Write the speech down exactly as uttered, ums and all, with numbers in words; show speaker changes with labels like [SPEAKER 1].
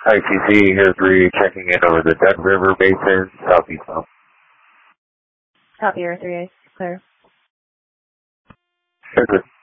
[SPEAKER 1] I C C here three checking in over the Duck River Basin, southeast of.
[SPEAKER 2] Copy, Air three, clear.
[SPEAKER 1] Sure.